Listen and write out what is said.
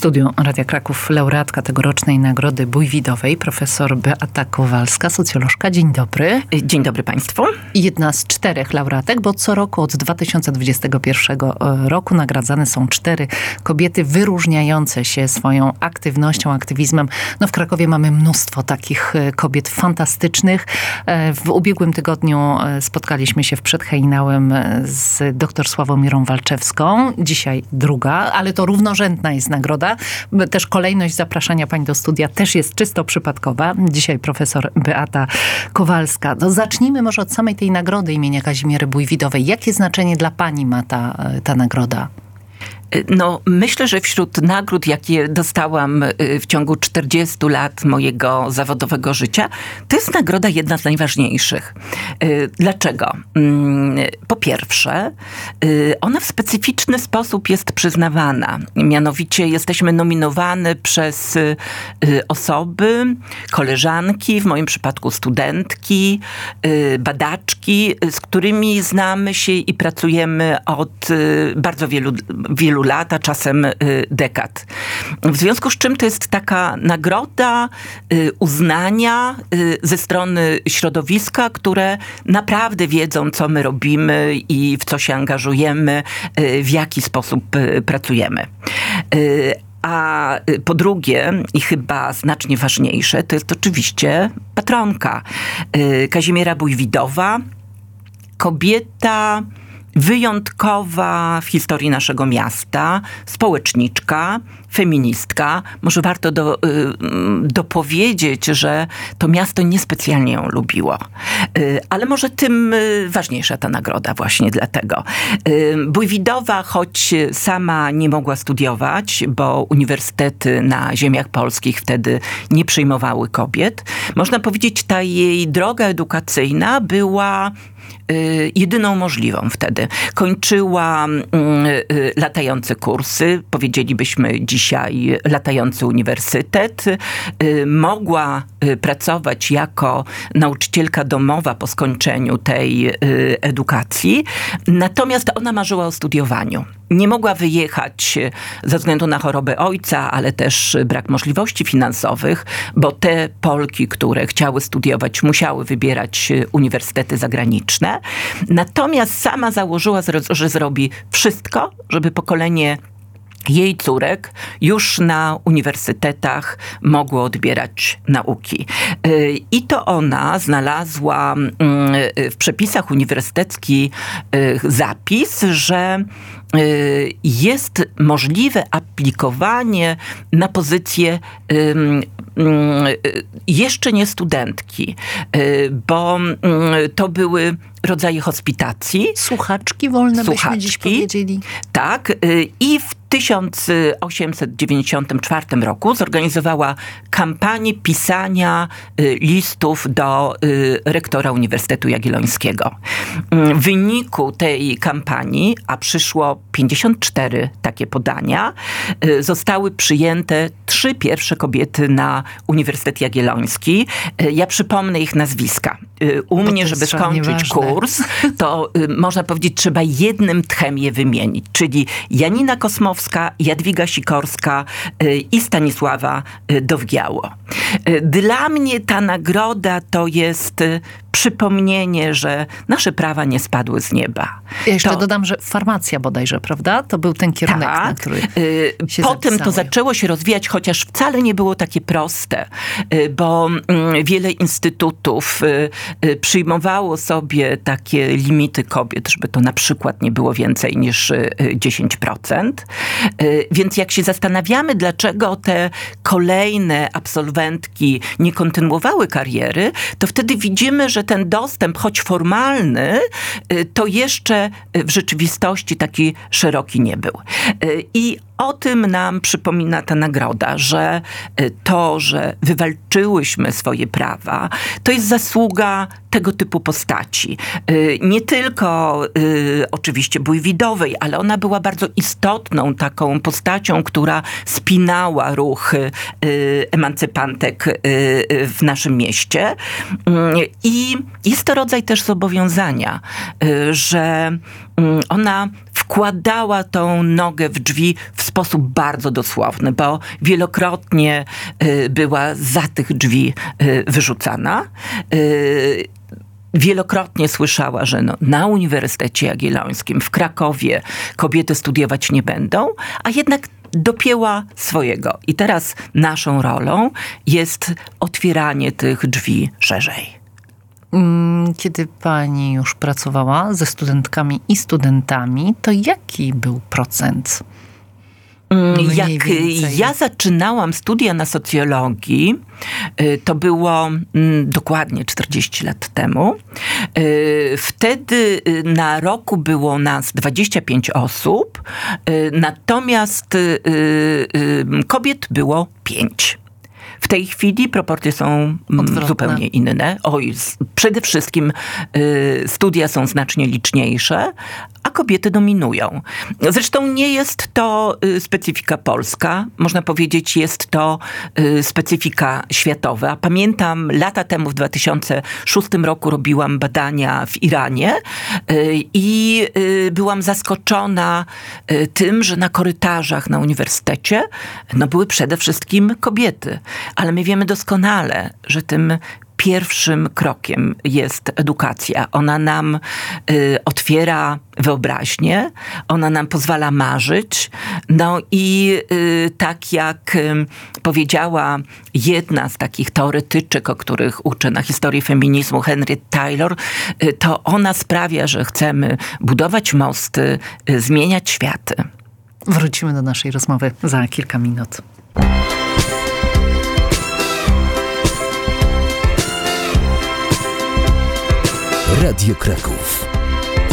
studiu Radia Kraków laureatka tegorocznej Nagrody Bójwidowej, profesor Beata Kowalska, socjolożka. Dzień dobry. Dzień dobry Państwu. Jedna z 4 laureatek, bo co roku od 2021 roku nagradzane są 4 kobiety wyróżniające się swoją aktywnością, aktywizmem. No w Krakowie mamy mnóstwo takich kobiet fantastycznych. W ubiegłym tygodniu spotkaliśmy się w Przedhejnałem z dr Sławomirą Walczewską. Dzisiaj druga, ale to równorzędna jest nagroda. Też kolejność zapraszania pań do studia też jest czysto przypadkowa. Dzisiaj profesor Beata Kowalska. No zacznijmy może od samej tej nagrody imienia Kazimiery Bójwidowej. Jakie znaczenie dla pani ma ta nagroda? No, myślę, że wśród nagród, jakie dostałam w ciągu 40 lat mojego zawodowego życia, to jest nagroda jedna z najważniejszych. Dlaczego? Po pierwsze, ona w specyficzny sposób jest przyznawana. Mianowicie jesteśmy nominowane przez osoby, koleżanki, w moim przypadku studentki, badaczki, z którymi znamy się i pracujemy od bardzo wielu lat, a czasem dekad. W związku z czym to jest taka nagroda uznania ze strony środowiska, które naprawdę wiedzą, co my robimy i w co się angażujemy, w jaki sposób pracujemy. A po drugie, i chyba znacznie ważniejsze, to jest oczywiście patronka. Kazimiera Bójwidowa, kobieta wyjątkowa w historii naszego miasta, społeczniczka, feministka. Może warto dopowiedzieć, że to miasto niespecjalnie ją lubiło. Ale może tym ważniejsza ta nagroda właśnie dlatego. Bójwidowa, choć sama nie mogła studiować, bo uniwersytety na ziemiach polskich wtedy nie przyjmowały kobiet. Można powiedzieć, ta jej droga edukacyjna była jedyną możliwą wtedy. Kończyła latające kursy, powiedzielibyśmy dzisiaj latający uniwersytet. Mogła pracować jako nauczycielka domowa po skończeniu tej edukacji. Natomiast ona marzyła o studiowaniu. Nie mogła wyjechać ze względu na chorobę ojca, ale też brak możliwości finansowych, bo te Polki, które chciały studiować, musiały wybierać uniwersytety zagraniczne. Natomiast sama założyła, że zrobi wszystko, żeby pokolenie jej córek już na uniwersytetach mogło odbierać nauki. I to ona znalazła w przepisach uniwersyteckich zapis, że jest możliwe aplikowanie na pozycję jeszcze nie studentki, bo to były rodzaje hospitacji. Słuchaczki wolne, byśmy dziś powiedzieli. Tak. I w 1894 roku zorganizowała kampanię pisania listów do rektora Uniwersytetu Jagiellońskiego. W wyniku tej kampanii, a przyszło 54 takie podania, zostały przyjęte 3 pierwsze kobiety na Uniwersytet Jagielloński. Ja przypomnę ich nazwiska. U mnie, żeby skończyć kurs, to można powiedzieć, trzeba jednym tchem je wymienić. Czyli Janina Kosmowska, Jadwiga Sikorska i Stanisława Dowgiało. Dla mnie ta nagroda to jest przypomnienie, że nasze prawa nie spadły z nieba. Ja jeszcze dodam, że farmacja bodajże, prawda? To był ten kierunek, na który się Potem to zaczęło się rozwijać, chociaż wcale nie było takie proste, bo wiele instytutów przyjmowało sobie takie limity kobiet, żeby to na przykład nie było więcej niż 10%. Więc jak się zastanawiamy, dlaczego te kolejne absolwentki nie kontynuowały kariery, to wtedy widzimy, że ten dostęp, choć formalny, to jeszcze w rzeczywistości taki szeroki nie był. I o tym nam przypomina ta nagroda, że to, że wywalczyłyśmy swoje prawa, to jest zasługa tego typu postaci. Nie tylko oczywiście Bójwidowej, ale ona była bardzo istotną taką postacią, która spinała ruchy emancypantek w naszym mieście. I jest to rodzaj też zobowiązania, że ona w wkładała tą nogę w drzwi w sposób bardzo dosłowny, bo wielokrotnie była za tych drzwi wyrzucana. Wielokrotnie słyszała, że na Uniwersytecie Jagiellońskim w Krakowie kobiety studiować nie będą, a jednak dopięła swojego. I teraz naszą rolą jest otwieranie tych drzwi szerzej. Kiedy pani już pracowała ze studentkami i studentami, to jaki był procent? Jak ja zaczynałam studia na socjologii, to było dokładnie 40 lat temu. Wtedy na roku było nas 25 osób, natomiast kobiet było 5. W tej chwili proporcje są zupełnie inne. Przede wszystkim studia są znacznie liczniejsze, a kobiety dominują. Zresztą nie jest to specyfika polska. Można powiedzieć, jest to specyfika światowa. Pamiętam, lata temu, w 2006 roku robiłam badania w Iranie i byłam zaskoczona tym, że na korytarzach na uniwersytecie były przede wszystkim kobiety. Ale my wiemy doskonale, że tym pierwszym krokiem jest edukacja. Ona nam otwiera wyobraźnię, ona nam pozwala marzyć. No i tak jak powiedziała jedna z takich teoretyczek, o których uczę na historii feminizmu, Henriette Taylor, to ona sprawia, że chcemy budować mosty, zmieniać światy. Wrócimy do naszej rozmowy za kilka minut. Radio Kraków.